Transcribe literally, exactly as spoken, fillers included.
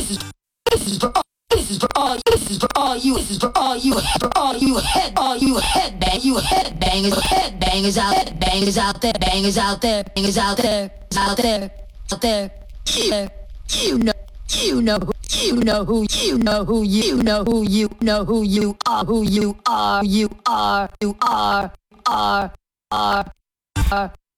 this is this is for all. This is for all. This is for all you. This is for all you. For all you head. All you headbang. You headbangers. Headbangers out. Headbangers out there. Bangers out there. Bangers out there. Out there. Out there. You, you know. You know. You know who. You know who. You know who. You know who you are. Who you are. You are. You are. Are. Are. Are.